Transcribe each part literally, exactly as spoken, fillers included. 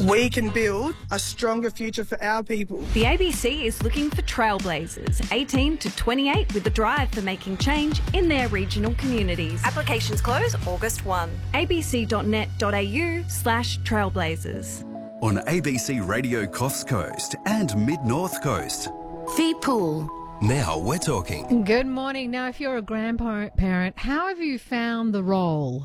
We can build a stronger future for our people. The A B C is looking for trailblazers, eighteen to twenty-eight, with a drive for making change in their regional communities. Applications close August first. a b c dot net dot a u slash trailblazers. On A B C Radio Coffs Coast and Mid-North Coast. The Pool. Now we're talking. Good morning. Now, if you're a grandparent, how have you found the role?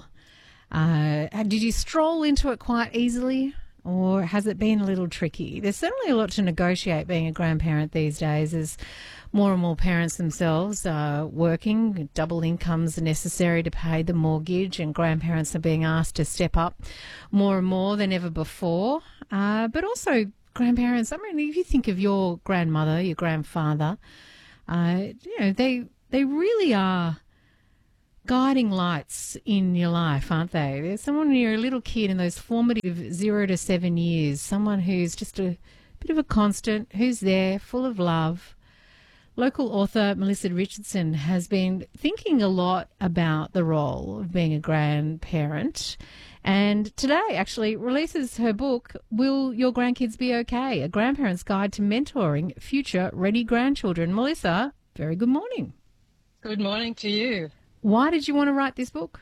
Uh, did you stroll into it quite easily, or has it been a little tricky? There's certainly a lot to negotiate being a grandparent these days, as more and more parents themselves are working. Double incomes are necessary to pay the mortgage, and grandparents are being asked to step up more and more than ever before. Uh, but also grandparents, I mean, if you think of your grandmother, your grandfather, uh, you know, they they really are guiding lights in your life, aren't they? There's someone when you're a little kid in those formative zero to seven years, someone who's just a bit of a constant, who's there, full of love. Local author Melissa Richardson has been thinking a lot about the role of being a grandparent, and today actually releases her book, Will Your Grandkids Be Okay? A Grandparent's Guide to Mentoring Future Ready Grandchildren. Melissa, very good morning. Good morning to you. Why did you want to write this book?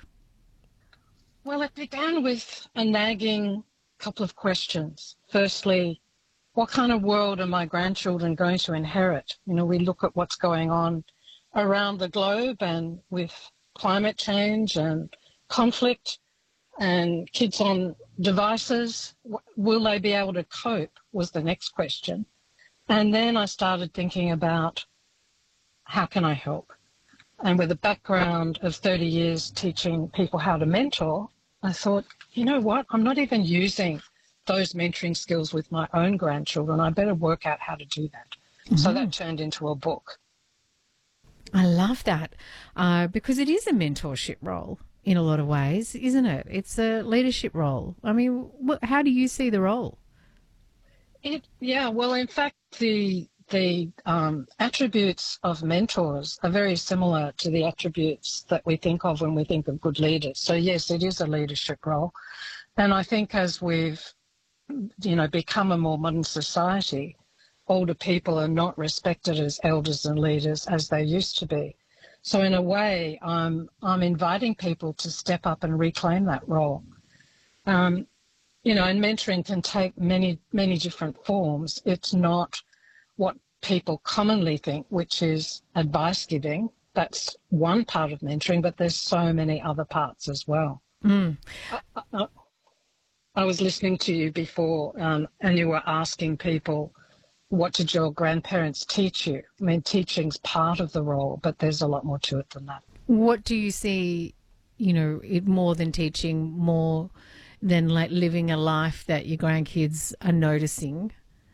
Well, it began with a nagging couple of questions. Firstly, what kind of world are my grandchildren going to inherit? You know, we look at what's going on around the globe and with climate change and conflict and kids on devices. Will they be able to cope was the next question. And then I started thinking about how can I help? And with a background of thirty years teaching people how to mentor, I thought, you know what, I'm not even using those mentoring skills with my own grandchildren. I better work out how to do that. Mm-hmm. So that turned into a book. I love that uh, because it is a mentorship role in a lot of ways, isn't it? It's a leadership role. I mean, wh- how do you see the role? It, yeah, well, in fact, the the um, attributes of mentors are very similar to the attributes that we think of when we think of good leaders. So, yes, it is a leadership role. And I think as we've, you know, become a more modern society, older people are not respected as elders and leaders as they used to be. So in a way, I'm, I'm inviting people to step up and reclaim that role. Um, you know, and mentoring can take many, many different forms. It's not what people commonly think, which is advice giving. That's one part of mentoring, but there's so many other parts as well. Mm. I, I, I was listening to you before um, and you were asking people, what did your grandparents teach you? I mean, teaching's part of the role, but there's a lot more to it than that. What do you see, you know, it more than teaching, more than like living a life that your grandkids are noticing?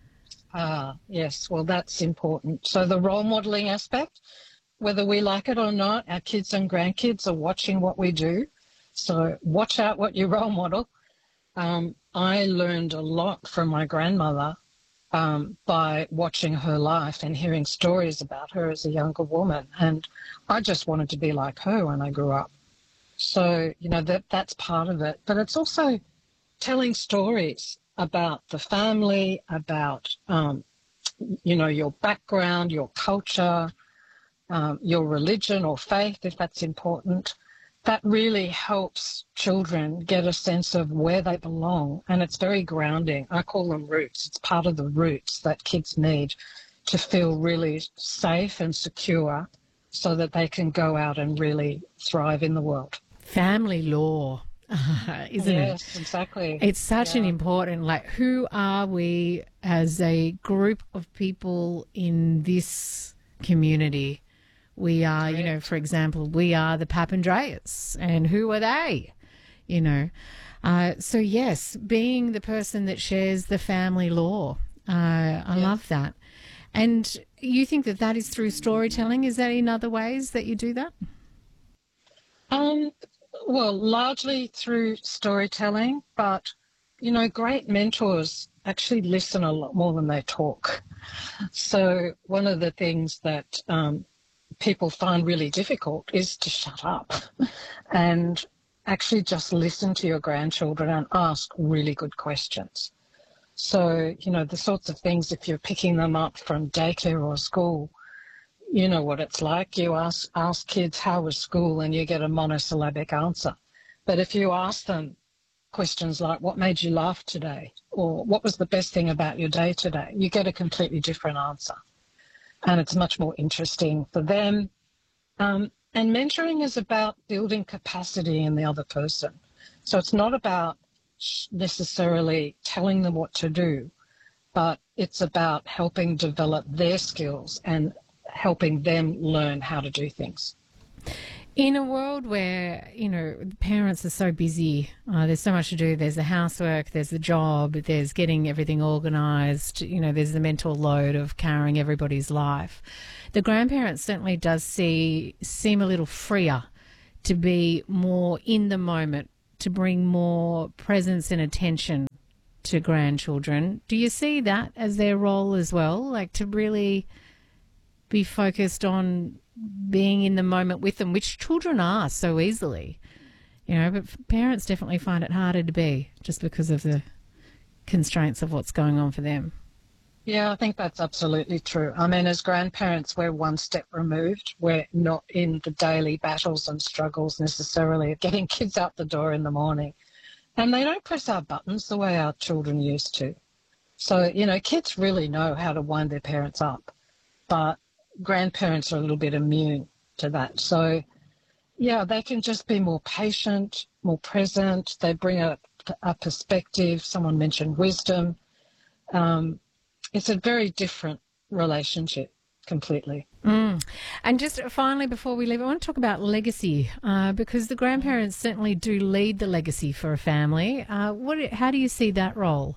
Ah, yes, well, that's important. So the role modelling aspect, whether we like it or not, our kids and grandkids are watching what we do. So watch out what you role model. Um, I learned a lot from my grandmother um, by watching her life and hearing stories about her as a younger woman. And I just wanted to be like her when I grew up. So, you know, that that's part of it. But it's also telling stories about the family, about, um, you know, your background, your culture, um, your religion or faith, if that's important. That really helps children get a sense of where they belong, and it's very grounding. I call them roots. It's part of the roots that kids need to feel really safe and secure so that they can go out and really thrive in the world. Family law. Uh, isn't yes, it? Yes, exactly. It's such yeah. an important, like, who are we as a group of people in this community? We are, you know, for example, we are the Papandreas, and who are they? You know, uh, so yes, being the person that shares the family law, uh, I yeah. love that. And you think that that is through storytelling? Is that in other ways that you do that? Um. Well, largely through storytelling, but, you know, great mentors actually listen a lot more than they talk. So one of the things that um, people find really difficult is to shut up and actually just listen to your grandchildren and ask really good questions. So, you know, the sorts of things, if you're picking them up from daycare or school, you know what it's like. You ask, ask kids, how was school? And you get a monosyllabic answer. But if you ask them questions like, what made you laugh today? Or what was the best thing about your day today? You get a completely different answer. And it's much more interesting for them. Um, and mentoring is about building capacity in the other person. So it's not about necessarily telling them what to do, but it's about helping develop their skills and helping them learn how to do things. In a world where, you know, parents are so busy, uh, there's so much to do, there's the housework, there's the job, there's getting everything organised, you know, there's the mental load of carrying everybody's life. The grandparents certainly does see, seem a little freer to be more in the moment, to bring more presence and attention to grandchildren. Do you see that as their role as well, like to really be focused on being in the moment with them, which children are so easily, you know, but parents definitely find it harder to be just because of the constraints of what's going on for them. Yeah, I think that's absolutely true. I mean, as grandparents, we're one step removed. We're not in the daily battles and struggles necessarily of getting kids out the door in the morning. And they don't press our buttons the way our children used to. So, you know, kids really know how to wind their parents up, but grandparents are a little bit immune to that. So, yeah, they can just be more patient, more present. They bring a, a perspective. Someone mentioned wisdom. Um, it's a very different relationship completely. Mm. And just finally, before we leave, I want to talk about legacy, uh, because the grandparents certainly do lead the legacy for a family. Uh, what? How do you see that role?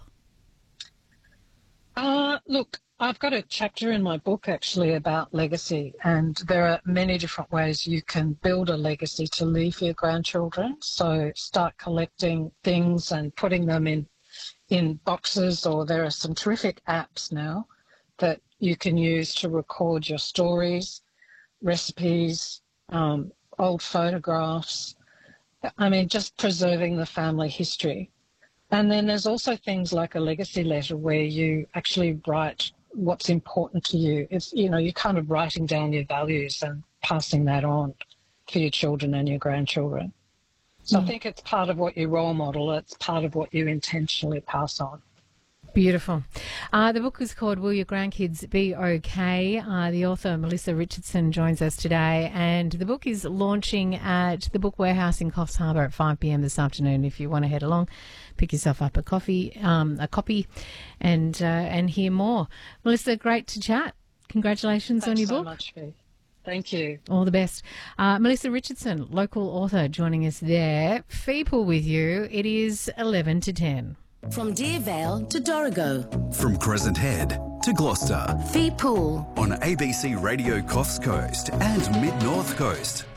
Uh, look, I've got a chapter in my book actually about legacy, and there are many different ways you can build a legacy to leave your grandchildren. So start collecting things and putting them in in boxes, or there are some terrific apps now that you can use to record your stories, recipes, um, old photographs. I mean, just preserving the family history. And then there's also things like a legacy letter where you actually write what's important to you. It's, you know, you're kind of writing down your values and passing that on for your children and your grandchildren. So mm. I think it's part of what you role model. It's part of what you intentionally pass on. Beautiful. Uh, the book is called Will Your Grandkids Be Okay? Uh, the author, Melissa Richardson, joins us today, and the book is launching at the Book Warehouse in Coffs Harbour at five p.m. this afternoon. If you want to head along, pick yourself up a coffee, um, a copy, and uh, and hear more. Melissa, great to chat. Congratulations Thanks on your so book. Much, Fee. Thank you. All the best. Uh, Melissa Richardson, local author, joining us there. Feeple with you. It is eleven to ten. From Deervale to Dorrigo. From Crescent Head to Gloucester. Feepool. On A B C Radio Coffs Coast and Mid North Coast.